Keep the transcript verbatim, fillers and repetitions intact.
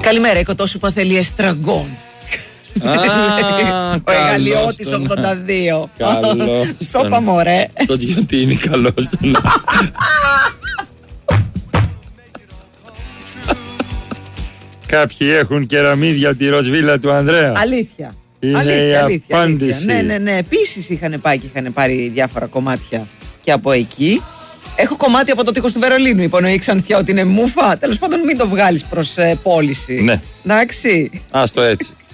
Καλημέρα, έχω τόσο που θέλει εστραγκόν. Ο Εγαλιώτης ογδόντα δύο. Σώπα μωρέ. Το Γιωτίνι καλό στον. Κάποιοι έχουν κεραμίδια από τη Ροσβίλα του Ανδρέα. Αλήθεια. Είναι αλήθεια, η αλήθεια, απάντηση. αλήθεια. Ναι, ναι, ναι. Επίσης είχαν πάει και είχαν πάρει διάφορα κομμάτια και από εκεί. Έχω κομμάτι από το τείχος του Βερολίνου. Υπονοεί η Ξανθιά ότι είναι μούφα. Τέλος πάντων, μην το βγάλεις προς ε, πώληση. Ναι. Εντάξει. Άστο έτσι.